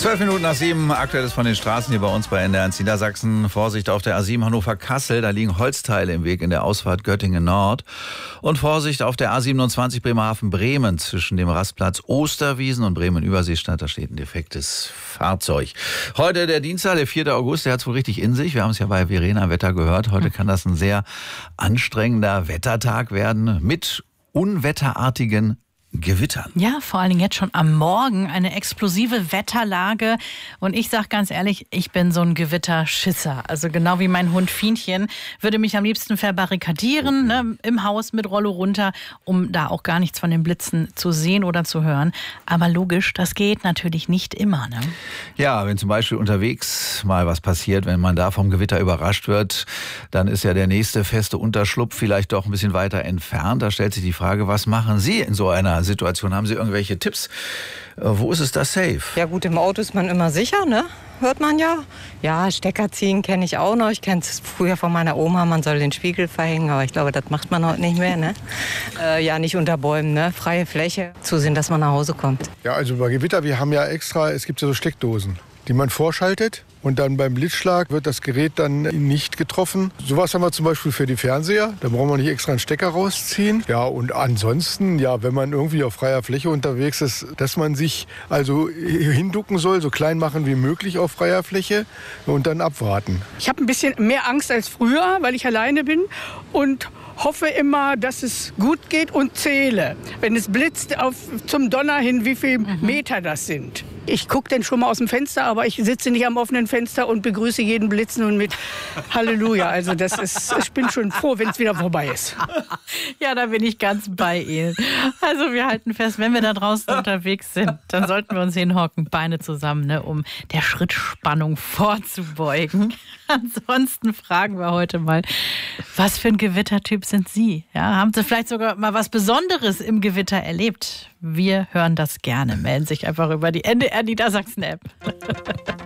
12:07, aktuelles von den Straßen hier bei uns bei NDR1 Niedersachsen. Vorsicht auf der A7 Hannover-Kassel, da liegen Holzteile im Weg in der Ausfahrt Göttingen-Nord. Und Vorsicht auf der A27 Bremerhaven-Bremen zwischen dem Rastplatz Osterwiesen und Bremen-Überseestadt, da steht ein defektes Fahrzeug. Heute der Dienstag, der 4. August, der hat es wohl richtig in sich. Wir haben es ja bei Verena Wetter gehört. Heute kann das ein sehr anstrengender Wettertag werden mit unwetterartigen Gewittern. Ja, vor allen Dingen jetzt schon am Morgen eine explosive Wetterlage. Und ich sag ganz ehrlich, ich bin so ein Gewitterschisser. Also genau wie mein Hund Fienchen würde mich am liebsten verbarrikadieren, im Haus mit Rollo runter, um da auch gar nichts von den Blitzen zu sehen oder zu hören. Aber logisch, das geht natürlich nicht immer. Ne? Ja, wenn zum Beispiel unterwegs mal was passiert, wenn man da vom Gewitter überrascht wird, dann ist ja der nächste feste Unterschlupf vielleicht doch ein bisschen weiter entfernt. Da stellt sich die Frage, was machen Sie in so einer Situation? Haben Sie irgendwelche Tipps? Wo ist es da safe? Ja gut, im Auto ist man immer sicher, ne? Hört man ja. Ja, Stecker ziehen kenne ich auch noch. Ich kenne es früher von meiner Oma, man soll den Spiegel verhängen, aber ich glaube, das macht man heute nicht mehr, ne? Ja, nicht unter Bäumen, ne? Freie Fläche. Zusehen, dass man nach Hause kommt. Ja, also bei Gewitter, wir haben ja extra, es gibt ja so Steckdosen, die man vorschaltet. Und dann beim Blitzschlag wird das Gerät dann nicht getroffen. Sowas haben wir zum Beispiel für die Fernseher. Da brauchen wir nicht extra einen Stecker rausziehen. Ja, und ansonsten, ja, wenn man irgendwie auf freier Fläche unterwegs ist, dass man sich also hinducken soll, so klein machen wie möglich auf freier Fläche und dann abwarten. Ich habe ein bisschen mehr Angst als früher, weil ich alleine bin und hoffe immer, dass es gut geht und zähle. Wenn es blitzt zum Donner hin, wie viele Meter das sind. Ich gucke dann schon mal aus dem Fenster, aber ich sitze nicht am offenen Fenster und begrüße jeden Blitzen und mit Halleluja. Also ich bin schon froh, wenn es wieder vorbei ist. Ja, da bin ich ganz bei Ihnen. Also wir halten fest, wenn wir da draußen unterwegs sind, dann sollten wir uns hinhocken, Beine zusammen, ne, um der Schrittspannung vorzubeugen. Ansonsten fragen wir heute mal, was für ein Gewittertyp sind Sie? Ja, haben Sie vielleicht sogar mal was Besonderes im Gewitter erlebt? Wir hören das gerne. Melden sich einfach über die NDR Niedersachsen App.